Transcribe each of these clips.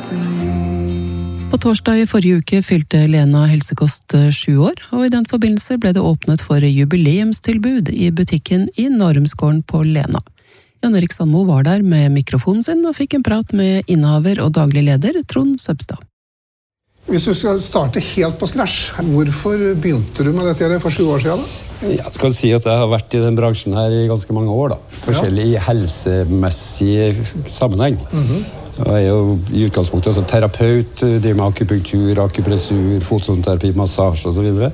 På torsdag i forrige uke fylte Lena Helsekost 7 år, og i den forbindelse ble det åpnet for jubileumstilbud i butikken i Narumsgården på Lena. Jan Erik Sandmo var der med mikrofonen sin og fikk en prat med innehaver og daglig leder Trond Søbstad. Hvis du skal starte helt på scratch, hvorfor begynte du med dette for 7 år siden? Ja, du kan si at jeg har vært i den bransjen her i ganske mange år. Forskjellig i helsemessig sammenheng. Jeg jo i utgangspunktet terapeut, driver med akupunktur, akupressur, fotsoneterapi, massasje og så videre.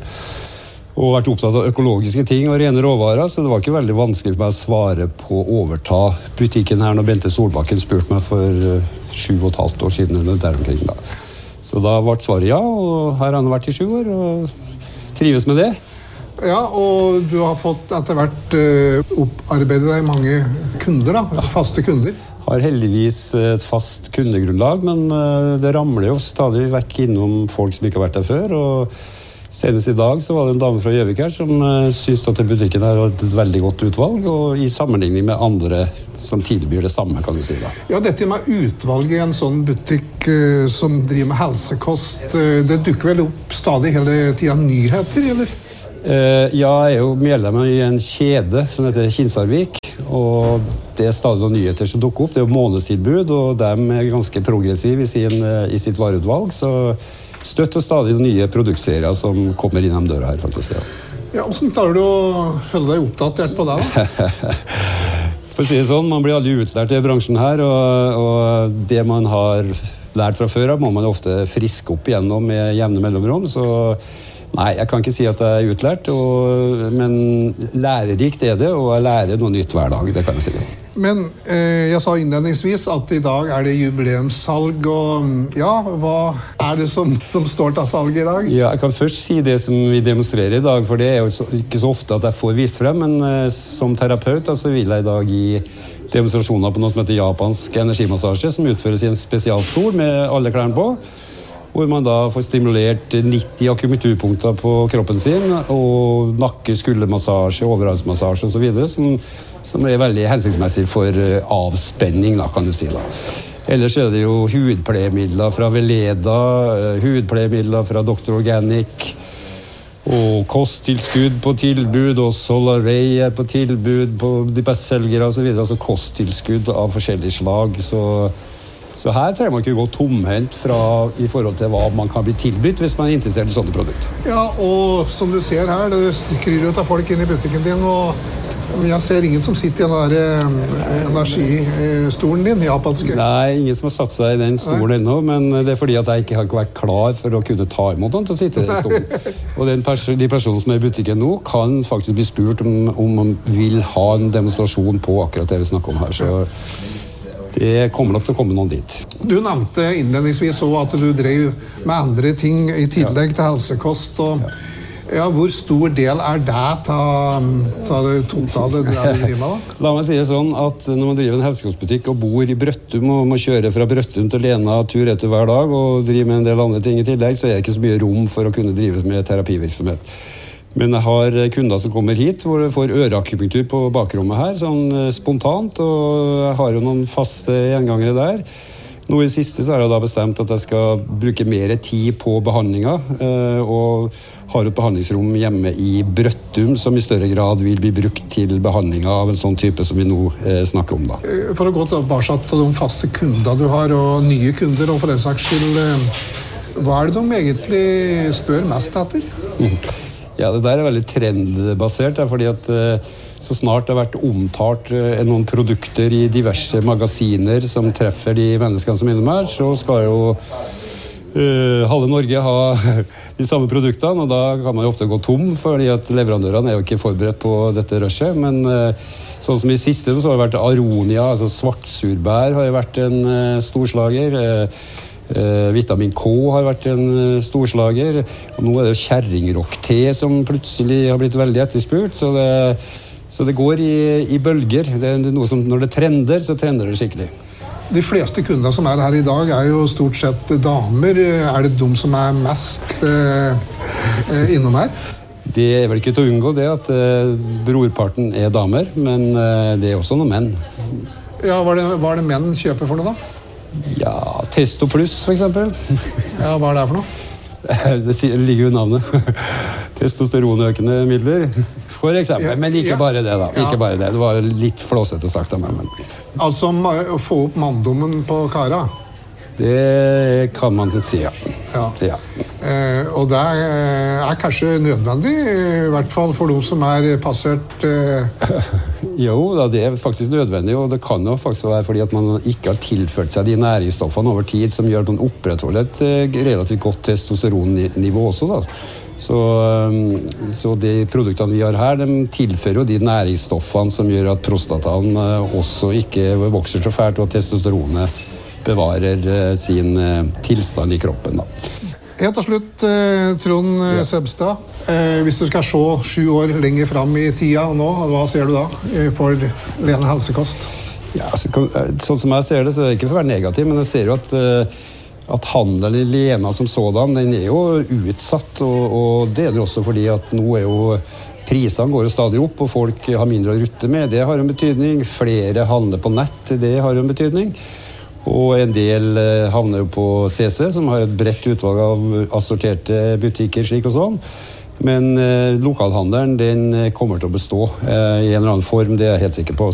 Og vært opptatt av økologiske ting og rene råvarer, så det var ikke veldig vanskelig for meg å svare på å overta butikken her når Bente Solbakken spurte meg for 7,5 år siden eller der omkring da. Så da ble svaret ja, og her har han vært i 7 år og trives med det. Ja, og du har fått etter hvert opparbeidet deg mange kunder da, faste kunder. Har heldigvis et fast kundegrunnlag, men det ramler jo stadig vekk innom folk som ikke har vært der før, og senest i dag så var det en dame fra Gjøvik her som syntes at butikken her har et veldig godt utvalg, og i sammenligning med andre som tilbyr det samme, kan du si da. Ja, dette med utvalget i en sånn butikk som driver med helsekost, det dukker vel opp stadig hele tiden nyheter, eller? Ja, jeg er jo medlem i en kjede som heter Kinsarvik, og det er stadig noen nyheter som dukker opp. Det er jo månedstilbud, og de er ganske progressive i sitt vareutvalg, så støtter stadig nye produktserier som kommer inn døra her, faktisk. Ja, hvordan klarer du å holde deg oppdatert på det da? For å si det sånn, man blir aldri utlært i bransjen her, og det man har lært fra før må man ofte friske opp igjennom med jevne mellomrom, så nei, jeg kan ikke si at jeg er utlært, men lærerikt er det, og jeg lærer noe nytt hver dag, det kan jeg si. Men jeg sa innledningsvis at i dag er det jubileumssalg, og ja, hva er det som står til salg i dag? Ja, jeg kan først si det som vi demonstrerer i dag, for det er jo ikke så ofte at jeg får vist frem, men som terapeut så vil jeg i dag gi demonstrasjoner på noe som heter japansk energimassasje, som utføres i en spesialstol med alle klærne på, hvor man da får stimulert 90 akupunkturpunkter på kroppen sin, og nakke, skuldermassasje, overhalsmassasje og så videre, som er veldig hensiktsmessig for avspenning, da, kan du si da. Ellers er det jo hudpleiemidler fra Veleda, hudpleiemidler fra Dr. Organic, og kosttilskudd på tilbud, og Solaray er på tilbud på de bestselgere og så videre, altså kosttilskudd av forskjellige slag, så her trenger man ikke gå tomhendt i forhold til hva man kan bli tilbudt hvis man er interessert i sånne produkter. Ja, og som du ser her, det skriver ut av folk inn i butikken din, og jeg ser ingen som sitter i den der energistolen din, japanske. Nei, ingen som har satt seg i den stolen ennå, men det er fordi at jeg ikke har vært klar for å kunne ta imot noen til å sitte i den stolen. Og de personene som er i butikken nå kan faktisk bli spurt om man vil ha en demonstrasjon på akkurat det vi snakker om her, så det kommer nok til å komme noen dit. Du nevnte innledningsvis også at du drev med andre ting i tillegg til helsekost. Og, ja, hvor stor del er det til det totale du driver med da? La meg si det sånn at når man driver en helsekostbutikk og bor i Brøttum og må kjøre fra Brøttum til Lena tur etter hver dag og drive med en del andre ting i tillegg, så er det ikke så mye rom for å kunne drive med terapivirksomhet. Men jeg har kunder som kommer hit, hvor de får øreakupunktur på bakrommet her, sånn spontant, og jeg har jo noen faste gjengangere der. Nå i siste så har jeg da bestemt at jeg skal bruke mer tid på behandlinger, og har et behandlingsrom hjemme i Brøttum, som i større grad vil bli brukt til behandling av en sånn type som vi nå snakker om da. For å gå tilbake til de faste kunder du har, og nye kunder, og for den saks skyld, hva er det de egentlig spør mest etter? Ja, det der er veldig trendbasert, fordi at så snart det har vært omtalt noen produkter i diverse magasiner som treffer de menneskene som er innom her, så skal jo halve Norge ha de samme produktene, og da kan man jo ofte gå tom, fordi at leverandørene er jo ikke forberedt på dette rushet, men sånn som i siste så har det vært Aronia, altså svartsurbær har jo vært en storslager, Vitamin K har vært en storslager, og nå er det kjerringrock-te som plutselig har blitt veldig etterspurt, så det går i bølger. Det er noe som, når det trender, så trender det skikkelig. De fleste kunder som er her i dag er jo stort sett damer. Er det de som er mest innom her? Det er vel ikke til å unngå det at brorparten er damer, men det er også noen menn. Ja, hva er det menn kjøper for noe da? Ja, Testo Plus for eksempel. Ja, hva det for noe? Det ligger jo i navnet. Testosteronøkende midler, for eksempel. Men ikke bare det da. Ikke bare det. Det var litt flåsete sagt av meg. Men... Altså å få opp manndommen på kara? Det kan man si, ja. Ja. Og det er kanskje nødvendig, i hvert fall for de som passert... Jo, da, det er faktisk nødvendig, og det kan jo faktisk være fordi at man ikke har tilført seg de næringsstoffene over tid som gjør at man opprettholder et relativt godt testosteronnivå også, da. Så de produktene vi har her, de tilfører jo de næringsstoffene som gjør at prostataen også ikke vokser så fælt, og at testosteronet bevarer sin tilstand i kroppen, da. Helt til slutt, Trond Sebstad. Hvis du skal se 7 år lenger frem i tida nå, hva ser du da for Lena Helsekost? Ja, sånn som jeg ser det, så er det ikke for å være negativ, men jeg ser jo at handelen i Lena som sådan, den er jo utsatt, og det er det også fordi at nå er jo prisene går jo stadig opp, og folk har mindre å rutte med. Det har en betydning. Flere handler på nett, det har en betydning. Og en del havner jo på CC, som har et bredt utvalg av assorterte butikker, slik og sånn. Men lokalhandelen, den kommer til å bestå i en eller annen form, det er jeg helt sikker på.